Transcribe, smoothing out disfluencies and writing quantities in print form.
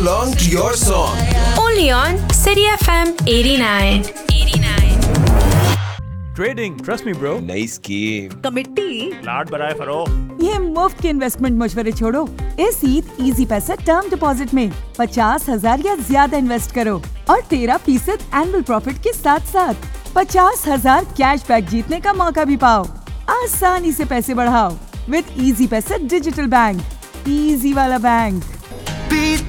Along to your song. Only on City FM 89. Trading, trust me bro. नई scheme, committee, लाड बराए furrow. ये मुफ्त के इन्वेस्टमेंट मशवरे छोड़ो। इस ईद इजी पैसा टर्म डिपॉजिट में 50,000 या ज्यादा इन्वेस्ट करो और 13% एनुअल प्रॉफिट के साथ साथ 50,000 कैशबैक जीतने का मौका भी पाओ। आसानी से पैसे बढ़ाओ विद इजी पैसा डिजिटल बैंक। इजी वाला बैंक।